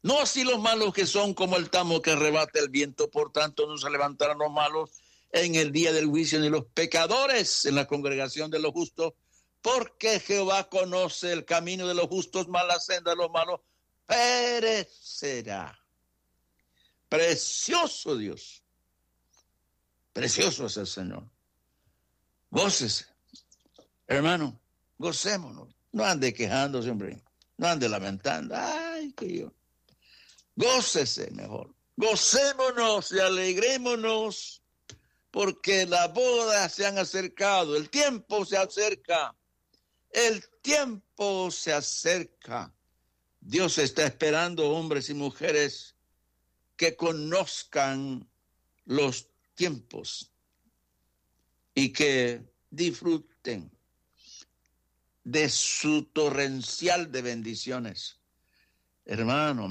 No así los malos que son como el tamo que arrebata el viento, por tanto no se levantarán los malos en el día del juicio, ni los pecadores en la congregación de los justos, porque Jehová conoce el camino de los justos, mas la senda de los malos perecerá. Precioso Dios, precioso es el Señor. Gócese, hermano, gocémonos. No ande quejándose, hombre, no ande lamentando. Ay, que yo. Gócese mejor. Gocémonos y alegrémonos, porque las bodas se han acercado, el tiempo se acerca, el tiempo se acerca. Dios está esperando hombres y mujeres que conozcan los tiempos y que disfruten de su torrencial de bendiciones. Hermano,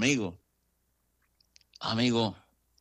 amigo,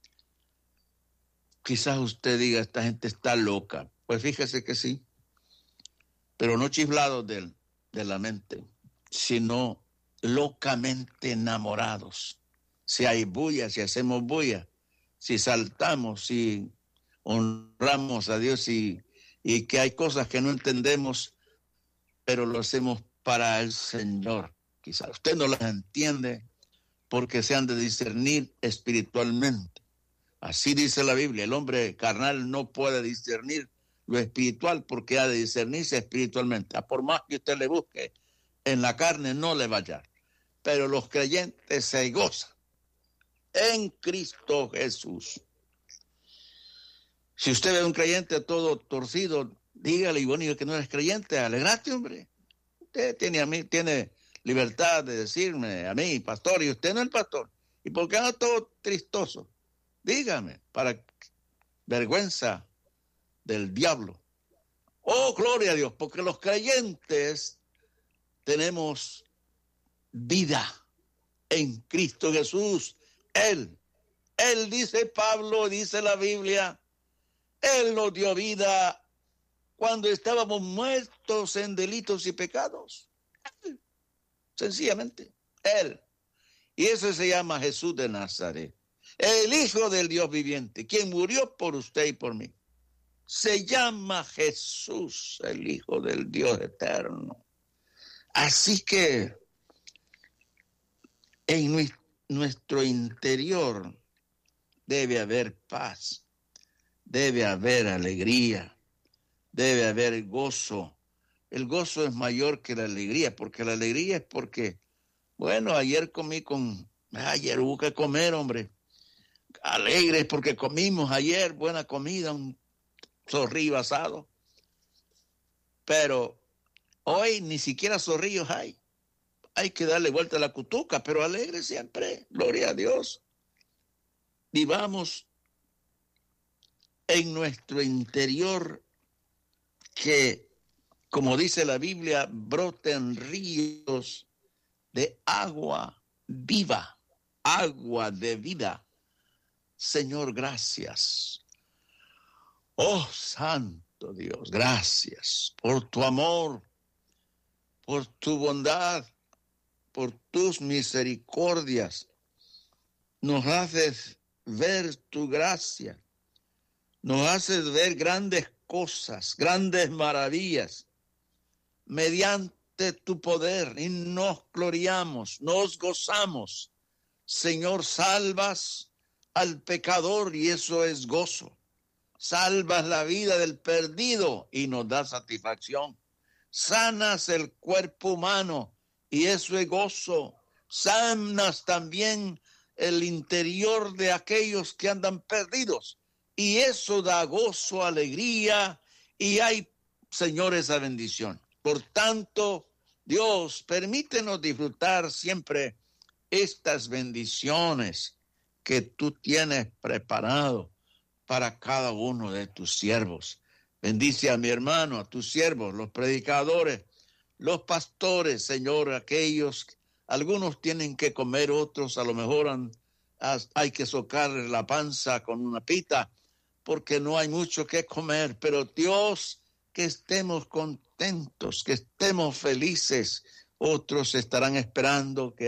quizás usted diga, esta gente está loca. Pues fíjese que sí, pero no chiflados de la mente, sino locamente enamorados. Si hay bulla, si hacemos bulla, si saltamos, si honramos a Dios y que hay cosas que no entendemos, pero lo hacemos para el Señor. Quizás usted no las entiende porque se han de discernir espiritualmente. Así dice la Biblia, el hombre carnal no puede discernir lo espiritual porque ha de discernirse espiritualmente. A por más que usted le busque en la carne, no le va a hallar. Pero los creyentes se gozan en Cristo Jesús. Si usted ve a un creyente todo torcido, dígale, y bueno, que no eres creyente, alegrate, hombre. Usted tiene libertad de decirme a mí, pastor, y usted no es el pastor. ¿Y por qué anda todo tristoso? Dígame, para vergüenza del diablo. Oh, gloria a Dios, porque los creyentes tenemos vida en Cristo Jesús. Él dice Pablo, dice la Biblia, Él nos dio vida cuando estábamos muertos en delitos y pecados. Él, sencillamente, Él. Y eso se llama Jesús de Nazaret, el Hijo del Dios viviente, quien murió por usted y por mí. Se llama Jesús, el Hijo del Dios eterno. Así que en nuestro interior debe haber paz, debe haber alegría, debe haber gozo. El gozo es mayor que la alegría, porque la alegría es porque, bueno, ayer hubo que comer, hombre. Alegres porque comimos ayer buena comida, un zorrillo asado. Pero hoy ni siquiera zorrillos hay. Hay que darle vuelta a la cutuca, pero alegre siempre. Gloria a Dios. Vivamos en nuestro interior que, como dice la Biblia, broten ríos de agua viva, agua de vida. Señor, gracias. Oh, Santo Dios, gracias por tu amor, por tu bondad, por tus misericordias. Nos haces ver tu gracia. Nos haces ver grandes cosas, grandes maravillas, mediante tu poder, y nos gloriamos, nos gozamos. Señor, salvas al pecador y eso es gozo. Salvas la vida del perdido y nos da satisfacción. Sanas el cuerpo humano y eso es gozo. Sanas también el interior de aquellos que andan perdidos y eso da gozo, alegría y hay, Señor, esa bendición. Por tanto, Dios, permítenos disfrutar siempre estas bendiciones que tú tienes preparado para cada uno de tus siervos. Bendice a mi hermano, a tus siervos, los predicadores, los pastores, Señor, algunos tienen que comer, otros a lo mejor hay que socarle la panza con una pita, porque no hay mucho que comer, pero Dios, que estemos contentos, que estemos felices. Otros estarán esperando que